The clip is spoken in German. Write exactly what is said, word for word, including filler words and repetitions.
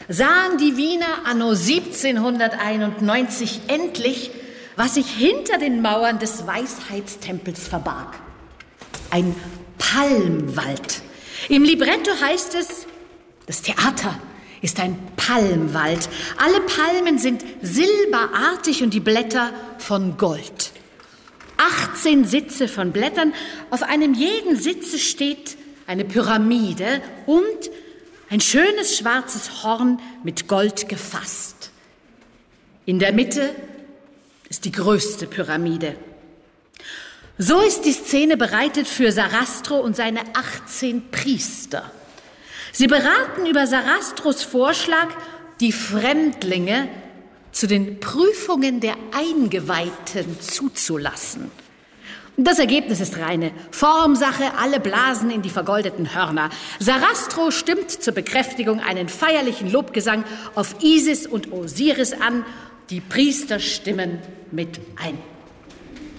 sahen die Wiener anno siebzehnhunderteinundneunzig endlich, was sich hinter den Mauern des Weisheitstempels verbarg. Ein Palmwald. Im Libretto heißt es, das Theater ist ein Palmwald. Alle Palmen sind silberartig und die Blätter von Gold. achtzehn Sitze von Blättern, auf einem jeden Sitze steht eine Pyramide und ein schönes schwarzes Horn mit Gold gefasst. In der Mitte ist die größte Pyramide. So ist die Szene bereitet für Sarastro und seine achtzehn Priester. Sie beraten über Sarastros Vorschlag, die Fremdlinge zu den Prüfungen der Eingeweihten zuzulassen. Das Ergebnis ist reine Formsache, alle blasen in die vergoldeten Hörner. Sarastro stimmt zur Bekräftigung einen feierlichen Lobgesang auf Isis und Osiris an, die Priester stimmen mit ein.